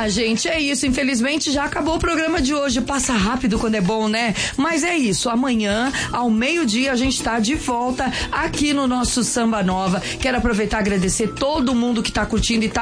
gente, é isso. Infelizmente já acabou o programa de hoje. Passa rápido quando é bom, né? Mas é isso. Amanhã, ao meio-dia, a gente tá de volta aqui no nosso Samba Nova. Quero aproveitar e agradecer todo mundo que tá curtindo e tá